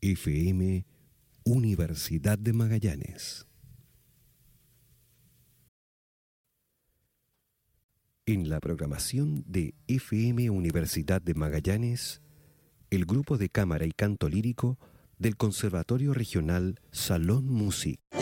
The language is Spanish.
FM Universidad de Magallanes. En la programación de FM Universidad de Magallanes, el grupo de cámara y canto lírico del Conservatorio Regional Salón Music.